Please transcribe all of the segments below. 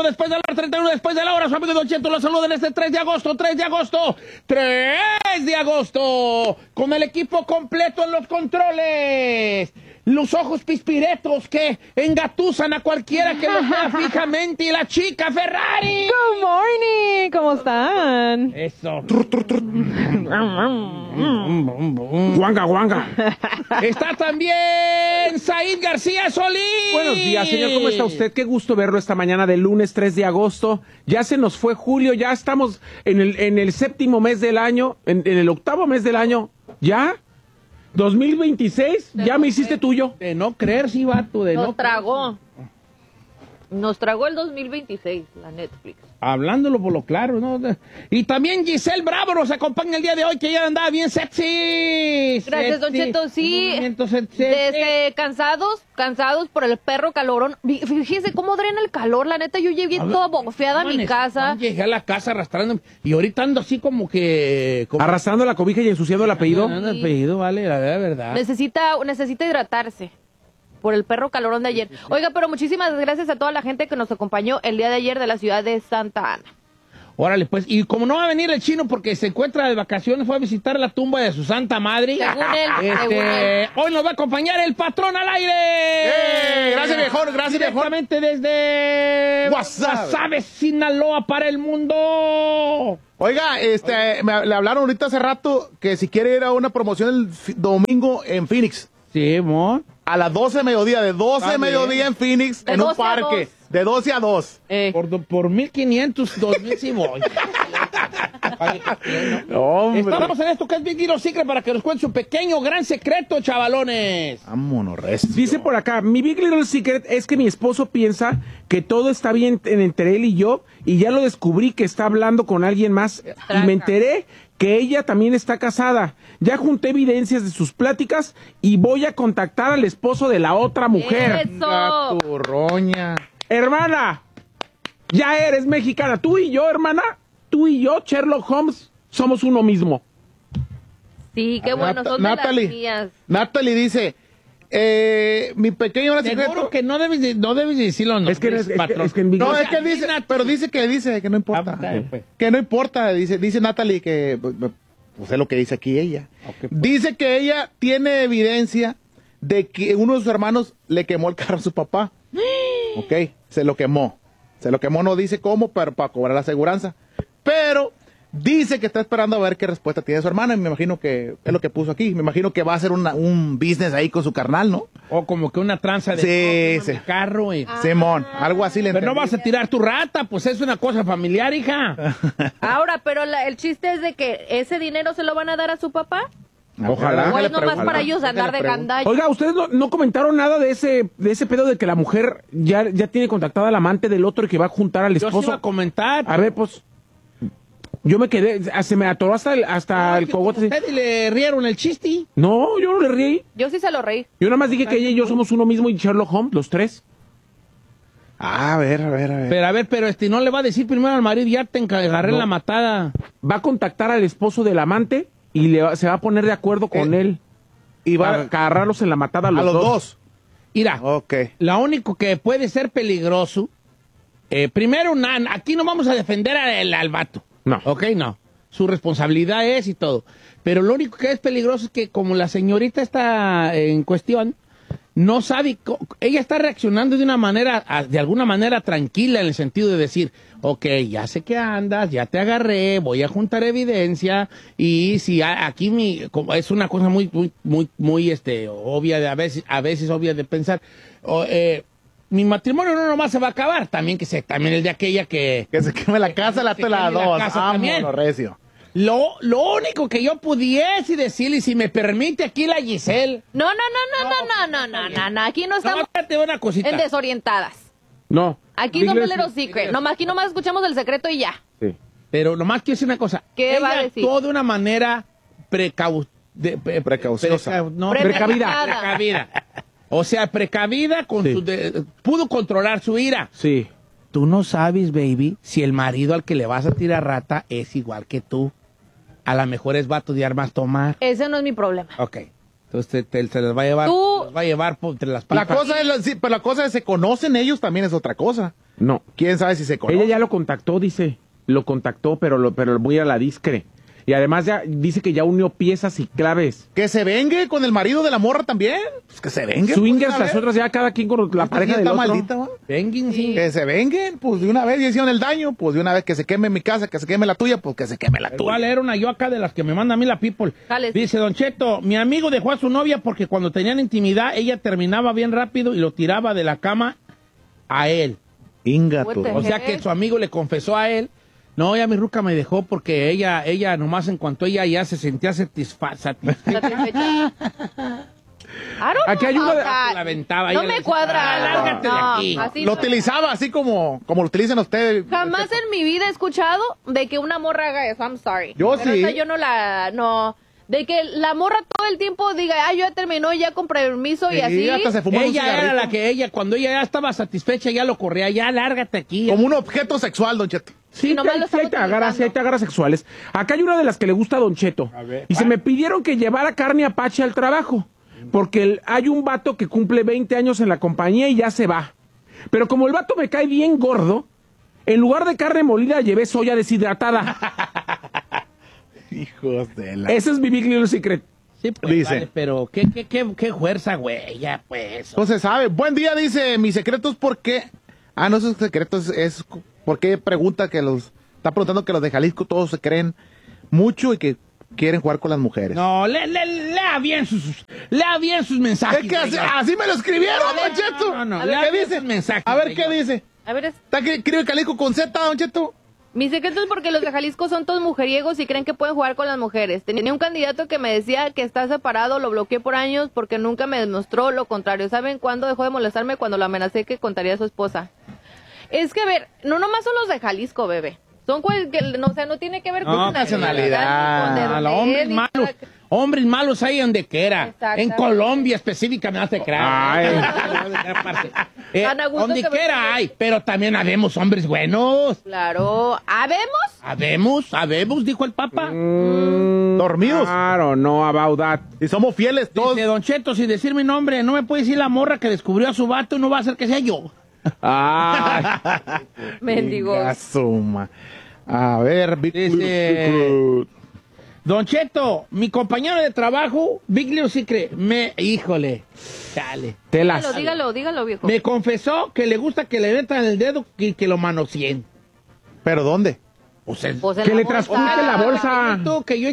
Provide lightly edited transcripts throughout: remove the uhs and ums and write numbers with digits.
después de la hora, 31 después de la hora. Su amigo Don Cheto los saluda en este 3 de agosto, 3 de agosto, 3 de agosto. Con el equipo completo en los controles. Los ojos pispiretos que engatusan a cualquiera que los vea fijamente. Y la chica Ferrari. Good morning, ¿cómo están? Eso. Guanga, guanga. Está también Said García Solís. Buenos días, señor, ¿cómo está usted? Qué gusto verlo esta mañana de lunes 3 de agosto. Ya se nos fue julio, ya estamos en el séptimo mes del año, en el octavo mes del año. ¿Ya? 2026, ya me hiciste tuyo. De no creer, sí, vato, de no Nos tragó. Nos tragó el 2026, la Netflix. Hablándolo por lo claro, ¿no? Y también Giselle Bravo nos acompaña el día de hoy, que ella andaba bien sexy. Gracias, Don Cheto, sí. Desde cansados por el perro calorón. Fíjese cómo drena el calor, la neta, yo llegué toda bofeada a mi casa. Llegué a la casa arrastrando, y ahorita ando así como que... Arrastrando la cobija y ensuciando el apellido. El apellido, vale, la verdad. Necesita hidratarse por el perro calorón de ayer. Oiga, pero muchísimas gracias a toda la gente que nos acompañó el día de ayer de la ciudad de Santa Ana. Órale, pues, y como no va a venir el chino porque se encuentra de vacaciones, fue a visitar la tumba de su santa madre. Según él. Hoy nos va a acompañar el patrón al aire. Gracias, viejón, gracias, viejón. Directamente desde Guasave, Sinaloa, para el mundo. Oiga, le hablaron ahorita hace rato que si quiere ir a una promoción el domingo en Phoenix. Sí, amor. A las 12 de mediodía, de 12 de mediodía en Phoenix, en un parque. De 12 a 2. Por 1,500, 2,000 sí voy. Estamos en esto que es Big Little Secret para que nos cuente su pequeño gran secreto, chavalones. Vámonos, resto. Dice por acá, mi Big Little Secret es que mi esposo piensa que todo está bien entre él y yo, y ya lo descubrí que está hablando con alguien más, y me enteré que ella también está casada. Ya junté evidencias de sus pláticas y voy a contactar al esposo de la otra mujer. ¡Eso! Turroña. Hermana, ya eres mexicana. Tú y yo, hermana, tú y yo, Sherlock Holmes, somos uno mismo. Sí, qué bueno, son de las mías. Natalie dice, mi pequeño gran secreto... Seguro que no debes decirlo, no. Es que en No, es que dice, pero dice que no importa. Pues. Que no importa, dice Natalie que... Pues es lo que dice aquí ella. Okay, pues. Dice que ella tiene evidencia de que uno de sus hermanos le quemó el carro a su papá. Ok, se lo quemó. No dice cómo, pero para cobrar la aseguranza. Pero dice que está esperando a ver qué respuesta tiene su hermana. Y me imagino que es lo que puso aquí. Me imagino que va a hacer un business ahí con su carnal, ¿no? O como que una tranza de sí. carro. Simón, algo así le Pero no entendí. vas a tirar tu rata, pues es una cosa familiar, hija. Ahora, pero el chiste es de que ese dinero se lo van a dar a su papá. Ojalá. O es nomás para ellos andar de gandalla. Oiga, ¿ustedes no comentaron nada de ese pedo de que la mujer ya tiene contactada al amante del otro y que va a juntar al esposo? Yo sí iba a comentar. A ver, pues, yo me quedé, se me atoró hasta el cogote. ¿Ustedes le rieron el chiste? No, yo no le reí. Yo sí se lo reí. Yo nada más dije que ella y yo somos uno mismo y Sherlock Holmes, los tres. A ver. Pero no le va a decir primero al marido, ya te agarré la matada. Va a contactar al esposo del amante y se va a poner de acuerdo con él. Y va a agarrarlos en la matada a los dos. Mira, Okay. Lo único que puede ser peligroso, primero, aquí no vamos a defender al vato. No. Ok, no. Su responsabilidad es y todo. Pero lo único que es peligroso es que como la señorita está en cuestión, no sabe, ella está reaccionando de alguna manera tranquila en el sentido de decir, ok, ya sé que andas, ya te agarré, voy a juntar evidencia y si aquí es una cosa muy obvia de a veces obvia de pensar, mi matrimonio no nomás se va a acabar, también el de aquella que se queme la casa, la tela dos. Vámonos, recio. Lo único que yo pudiese decirle, y si me permite aquí la Giselle. No. Aquí no estamos una cosita. en desorientadas. No. Aquí no Little Secret. Aquí nomás escuchamos el secreto y ya. Sí. Pero nomás quiero decir una cosa. ¿Qué ella va a decir? actuó de una manera precauciosa. Precavida. O sea, precavida, pudo controlar su ira. Sí. Tú no sabes, baby, si el marido al que le vas a tirar rata es igual que tú. A lo mejor es vato de armas tomar. Ese no es mi problema. Ok. Entonces se les va a llevar. Tú- Se les va a llevar entre las patas. La cosa es, pero la cosa es, se conocen ellos también es otra cosa. No. ¿Quién sabe si se conoce? Ella ya lo contactó, dice. Lo contactó, pero muy a la discre. Y además ya dice que ya unió piezas y claves. Que se vengue con el marido de la morra también. Pues que se vengue. Swingers, las otras ya cada quien con la pareja del está otro. Maldita, ¿va? Vengan, sí. Que se venguen, pues de una vez ya hicieron el daño, pues de una vez que se queme mi casa, que se queme la tuya, pues que se queme la tuya. Voy a leer una yo acá de las que me manda a mí la people. Jales. Dice, Don Cheto, mi amigo dejó a su novia porque cuando tenían intimidad, ella terminaba bien rápido y lo tiraba de la cama a él. Ingato. O sea que su amigo le confesó a él, no, ya mi ruca me dejó porque ella nomás en cuanto ella ya se sentía satisfecha. Aquí hay una de- La aventaba. No ella le me decía, cuadra. lárgate de aquí. Así Lo no. utilizaba así como lo utilizan ustedes. Jamás en mi vida he escuchado de que una morra haga eso. I'm sorry. Yo Pero sí. esa yo no. De que la morra todo el tiempo diga, yo ya terminó, ya con permiso y Sí, así. hasta se fumó un Ella era cigarrito. la que cuando ella ya estaba satisfecha, ya lo corría, ya lárgate aquí. Como un objeto sexual, Don Cheto. Sí, nomás lo estamos hay te agarras, utilizando. sí, hay te agarras sexuales. Acá hay una de las que le gusta a Don Cheto. Y se me pidieron que llevara carne apache al trabajo. Porque hay un vato que cumple 20 años en la compañía y ya se va. Pero como el vato me cae bien gordo, en lugar de carne molida llevé soya deshidratada. Hijos de la... Ese es mi Big Little Secret. Sí, pues, Dice. vale, pero qué fuerza, güey, ya pues. No se sabe. Buen día, dice, mi secreto es porque... no, esos secretos es porque pregunta que está preguntando que los de Jalisco todos se creen mucho y que quieren jugar con las mujeres. No, lea bien sus mensajes. Es que así, oiga. así me lo escribieron, Don Cheto. No, A lea ver, ¿qué bien dice? sus mensajes, A ver, ¿qué señor. dice? A ver, Está que escribe Jalisco con Z, Don Cheto. mi secreto es porque los de Jalisco son todos mujeriegos y creen que pueden jugar con las mujeres. Tenía un candidato que me decía que está separado, lo bloqueé por años porque nunca me demostró lo contrario. ¿Saben cuándo dejó de molestarme? Cuando lo amenacé que contaría a su esposa. Es que, a ver, no nomás son los de Jalisco, bebé. Son no tiene que ver con No, nacionalidad. ni con de A dónde los hombres es, ni malos. nada. Hombres malos hay donde quiera. Exactamente. En Colombia específicamente te creas. Tan a gusto Donde que me- quiera hay, pero también habemos hombres buenos. Claro. Habemos, dijo el Papa. Dormidos. Claro, no about that. Y somos fieles todos. Dice, Don Cheto, sin decir mi nombre, no me puede decir la morra que descubrió a su vato, no va a ser que sea yo. Ay, Mendigos. Venga, suma. A ver, Dice, Don Cheto, mi compañero de trabajo, Big Little Secret, híjole, chale. telas. Dígalo, viejo. Me confesó que le gusta que le metan el dedo y que lo manoseen. ¿Pero dónde? Pues el- Pues en Que la le bolsa. transcurte la bolsa. que yo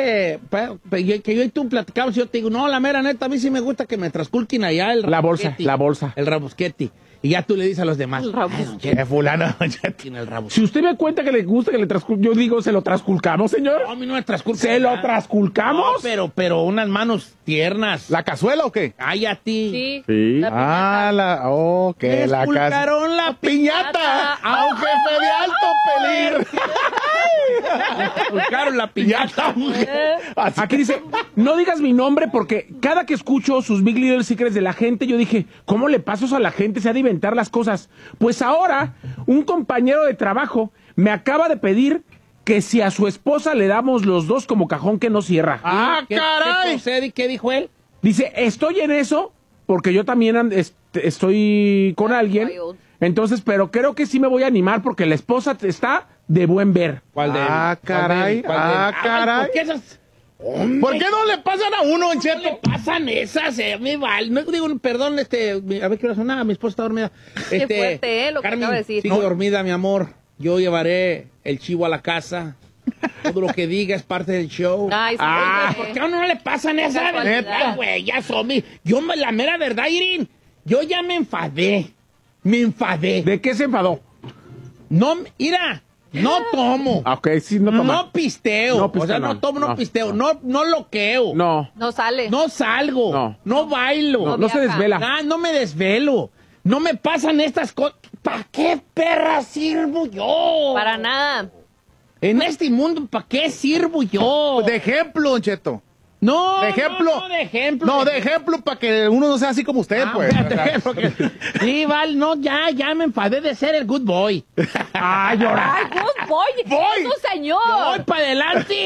y tú platicamos, yo te digo, no, la mera neta, a mí sí me gusta que me transculquen allá el La bolsa, rabosqueti. la bolsa. El rabosqueti. Y ya tú le dices a los demás. El rabos- "Ay, Don Cheto, Fulano, Don Cheto. tiene el rabosqueti". Si usted me cuenta que le gusta que le transculcamos, yo digo, ¿se lo transculcamos, señor? No, a mí no me transculcan. ¿Se lo nada. transculcamos? No, pero unas manos tiernas. ¿La cazuela o qué? Ay, a ti. Sí. Sí. La piñata. Que la casa. Esculcaron la ¡Piñata! ¡A un jefe de alto peligro! Esculcaron la piñata. Así Aquí dice, no digas mi nombre porque cada que escucho sus Big Little Secrets de la gente, yo dije, ¿cómo le paso eso a la gente? Se ha de inventar las cosas. Pues ahora, un compañero de trabajo me acaba de pedir que si a su esposa le damos los dos como cajón que no cierra. ¿Qué caray! procede y qué dijo él? Dice, estoy en eso porque yo también estoy con alguien. Wild. Entonces, pero creo que sí me voy a animar porque la esposa está de buen ver. ¿Cuál de él? Ah, caray, ¿Cuál de él? ah, caray. ¿Por qué esas? ¿Por qué no le pasan a uno, Don ¿Qué le Cheto? pasan esas? Me vale. No digo, perdón, a ver qué hora son. Mi esposa está dormida. Qué fuerte, lo que Carmen, acaba de decir. sigue No. dormida, mi amor. Yo llevaré el chivo a la casa. Todo lo que diga es parte del show. Ay, sí, ¿Por qué a uno no le pasan esas? Casualidad. Ay, güey, ya son la mera verdad, Irín. Yo ya me enfadé. ¿De qué se enfadó? No, mira, no tomo. Ah, ok, sí, no toma. No pisteo. No pisteo, o sea, no no. tomo, no No, pisteo. No loqueo. No, No sale. No salgo. No bailo. no se viaja. desvela. No me desvelo. No me pasan estas cosas. ¿Para qué perra sirvo yo? Para nada. En este mundo, ¿para qué sirvo yo? De ejemplo, Don Cheto. No, De ejemplo. No, de ejemplo. No, de ejemplo para que uno no sea así como usted, pues. Espérate, porque- Sí, Val, no, ya me enfadé de ser el good boy. Ay, llora. Ay, good boy. Voy. Es un señor. Voy para adelante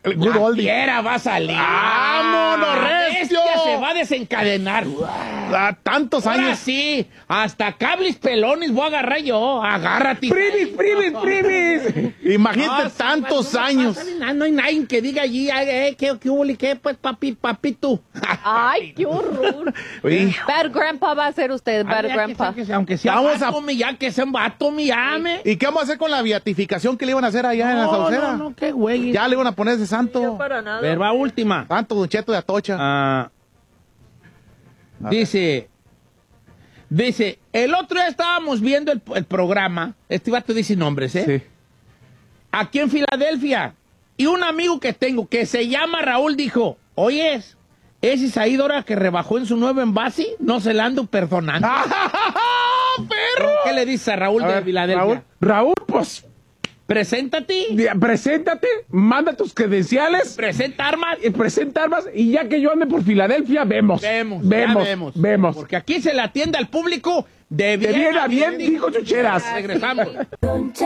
El good oldie. Fiera va a salir. ¡Vámonos, La recio! bestia se va a desencadenar. Tantos Ahora años. sí, hasta cables pelones voy a agarrar yo. Agárrate. ¡Primis! Imagínate No, tantos no años. pasa nada, no hay nadie que diga allí, ¿qué hubo? ¿Qué? Pues, papito. Ay, qué horror. Oye, Bad grandpa va a ser usted, bad grandpa. Aunque sea Vamos vato, ya que sea un vato, me llame. ¿y qué vamos a hacer con la beatificación que le iban a hacer allá en la Sauceda? No, qué güey. Ya le iban a poner ese santo. Para nada. Verba última. Santo Don Cheto de Atocha. Ah, dice, el otro día estábamos viendo el programa, este vato dice nombres, Sí. aquí en Filadelfia, y un amigo que tengo que se llama Raúl dijo, oye, ¿es Isaídora que rebajó en su nuevo envase? No se la ando perdonando. ¡Perro! ¿Qué le dices a Raúl A de ver, Filadelfia? Raúl, pues, Preséntate, preséntate, manda tus credenciales, presenta armas. presenta armas, y ya que yo ande por Filadelfia, vemos. Vemos. Porque aquí se le atiende al público de De bien a bien, dijo Chucheras. Regresamos.